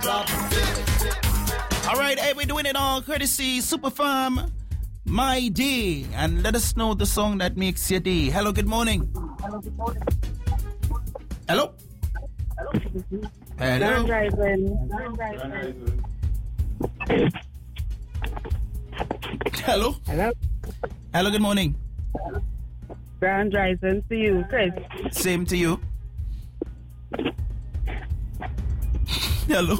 All right, hey, we're doing it all courtesy Superfarm, My Day, and let us know the song that makes your day. Hello, good morning. Hello. Hello. Hello. Hello. Hello, good morning. Grand Rising to you, Chris. Same to you. Hello.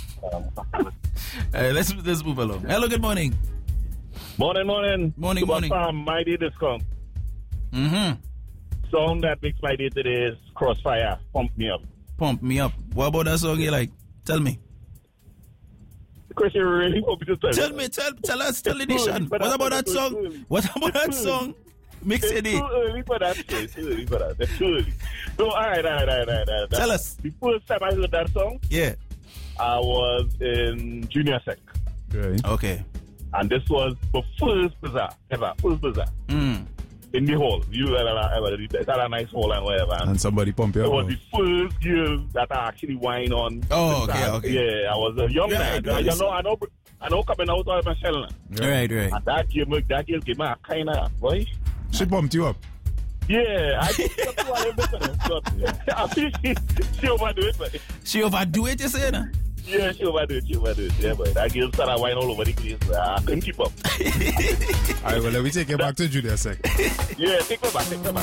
Let's move along. Hello, good morning. Morning. Morning. Superfarm, My Day discount. Mm-hmm. Song that makes my day today is Crossfire, Pump Me Up. Pump me up. What about that song you like? Tell me. Chris, you really want me to tell Tell you? me, tell us, tell the nation. But What that's about that too song? early. What about that It's song? Mix It's it too early for that. It's too early for that. It's too early. So, all right. Tell us. The first time I heard that song, Yeah. I was in junior sec. Right. Okay. And this was the first bazaar ever. First bazaar. In the hall. You had a nice hall and whatever. And somebody pump you It up. was the first girl that I actually wine on. Oh, okay. Yeah, I was a young Right, man. right. I know coming out of my shell. Right. And that girl gave me a kind of, boy. She pumped you up. Yeah, I think she overdo it, but She overdo it, you say, no? yeah, she overdo it. Yeah, but that girl started wine all over the place. I couldn't keep up. All right, well, let me take you back to junior sec. Yeah, take her back.